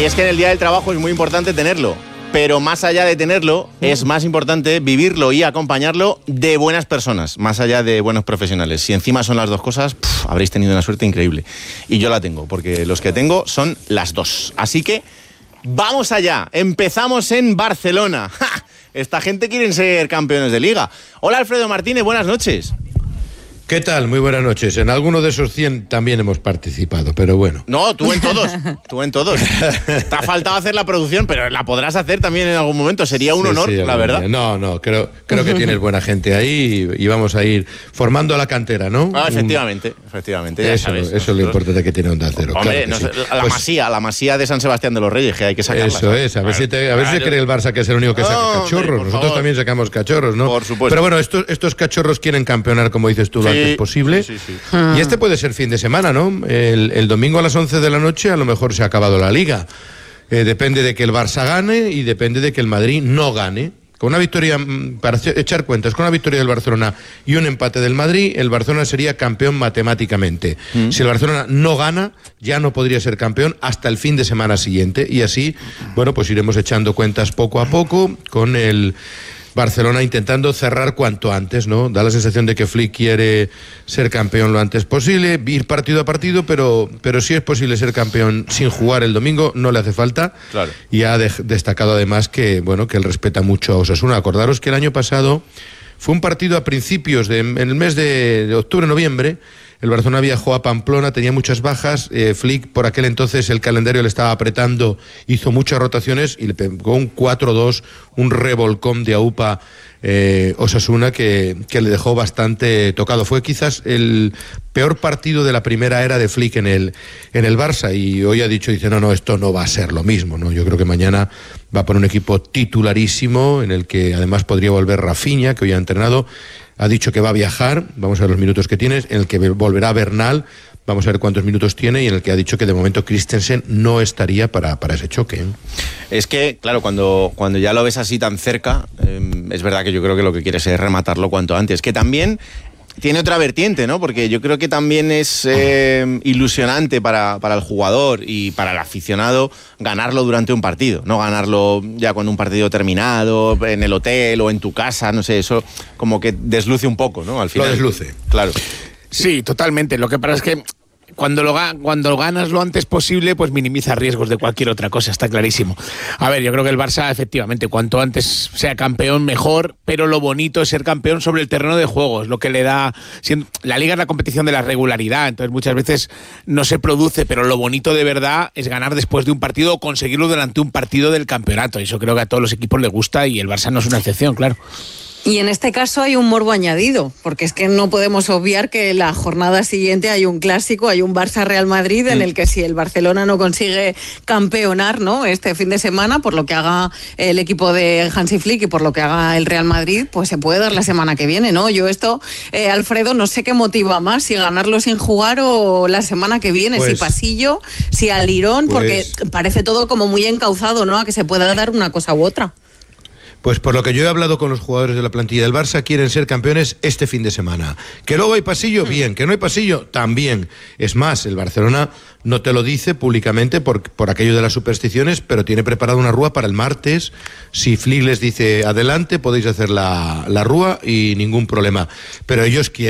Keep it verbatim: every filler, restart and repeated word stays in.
Y es que en el día del trabajo es muy importante tenerlo. Pero más allá de tenerlo, es más importante vivirlo y acompañarlo de buenas personas, más allá de buenos profesionales. Si encima son las dos cosas, pff, habréis tenido una suerte increíble. Y yo la tengo, porque los que tengo son las dos. Así que, ¡vamos allá! Empezamos en Barcelona. ¡Ja! Esta gente quiere ser campeones de Liga. Hola, Alfredo Martínez, buenas noches. ¿Qué tal? Muy buenas noches. En alguno de esos cien también hemos participado, pero bueno. No, tú en todos, tú en todos. Te ha faltado hacer la producción, pero la podrás hacer también en algún momento. Sería un sí, honor, sí, la verdad. Día. No, no, creo, creo que tienes buena gente ahí y, y vamos a ir formando a la cantera, ¿no? Ah, efectivamente, un... efectivamente. Ya eso, sabes, eso nosotros... es lo importante que tiene Onda Cero. Hombre, claro no, sí. la pues, masía, la masía de San Sebastián de los Reyes, que hay que sacarla. Eso ¿sabes? es, a ver, si, te, a ver si cree el Barça que es el único que saca no, cachorros. Hombre, Nosotros favor. también sacamos cachorros, ¿no? Por supuesto. Pero bueno, estos, estos cachorros quieren campeonar, como dices tú, lo sí, antes posible. Sí, sí, sí. Y este puede ser fin de semana, ¿no? El, el domingo a las once de la noche a lo mejor se ha acabado la Liga. Eh, depende de que el Barça gane y depende de que el Madrid no gane. Con una victoria, para echar cuentas, con una victoria del Barcelona y un empate del Madrid, el Barcelona sería campeón matemáticamente. Mm. Si el Barcelona no gana, ya no podría ser campeón hasta el fin de semana siguiente. Y así, bueno, pues iremos echando cuentas poco a poco con el Barcelona intentando cerrar cuanto antes, ¿no? Da la sensación de que Flick quiere ser campeón lo antes posible, ir partido a partido, pero, pero si es posible ser campeón sin jugar el domingo, no le hace falta. Claro. Y ha de, destacado además que, bueno, que él respeta mucho a Osasuna. Acordaros que el año pasado fue un partido a principios de, en el mes de, de octubre, noviembre. El Barcelona viajó a Pamplona, tenía muchas bajas. Eh, Flick, por aquel entonces, el calendario le estaba apretando, hizo muchas rotaciones y le pegó un cuatro dos, un revolcón de AUPA eh, Osasuna que, que le dejó bastante tocado. Fue quizás el peor partido de la primera era de Flick en el, en el Barça y hoy ha dicho, dice, no, no, esto no va a ser lo mismo, ¿no? Yo creo que mañana va a poner un equipo titularísimo en el que además podría volver Rafinha, que hoy ha entrenado. Ha dicho que va a viajar, vamos a ver los minutos que tiene, en el que volverá Bernal, vamos a ver cuántos minutos tiene, y en el que ha dicho que de momento Christensen no estaría para, para ese choque. ¿eh? Es que, claro, cuando, cuando ya lo ves así tan cerca, eh, es verdad que yo creo que lo que quieres es rematarlo cuanto antes. Que también tiene otra vertiente, ¿no? Porque yo creo que también es eh, ilusionante para, para el jugador y para el aficionado ganarlo durante un partido, no ganarlo ya con un partido terminado, en el hotel o en tu casa, no sé, eso como que desluce un poco, ¿no? Al final. Lo desluce. Claro. Sí, totalmente. Lo que pasa es que Cuando lo, cuando lo ganas lo antes posible, pues minimiza riesgos de cualquier otra cosa, está clarísimo. A ver, yo creo que el Barça, efectivamente, cuanto antes sea campeón, mejor, pero lo bonito es ser campeón sobre el terreno de juego, es lo que le da... La Liga es la competición de la regularidad, entonces muchas veces no se produce, pero lo bonito de verdad es ganar después de un partido o conseguirlo durante un partido del campeonato. Eso creo que a todos los equipos les gusta y el Barça no es una excepción, claro. Y en este caso hay un morbo añadido, porque es que no podemos obviar que la jornada siguiente hay un clásico, hay un Barça-Real Madrid en el que si el Barcelona no consigue campeonar, ¿no?, este fin de semana, por lo que haga el equipo de Hansi Flick y por lo que haga el Real Madrid, pues se puede dar la semana que viene, ¿no? Yo esto, eh, Alfredo, no sé qué motiva más, si ganarlo sin jugar o la semana que viene, pues, si pasillo, si al Lirón, pues, porque parece todo como muy encauzado, ¿no?, a que se pueda dar una cosa u otra. Pues por lo que yo he hablado con los jugadores de la plantilla del Barça, quieren ser campeones este fin de semana. Que luego hay pasillo, bien. Que no hay pasillo, también. Es más, el Barcelona no te lo dice públicamente por, por aquello de las supersticiones, pero tiene preparada una rúa para el martes. Si Flick les dice adelante, podéis hacer la, la rúa y ningún problema. Pero ellos quieren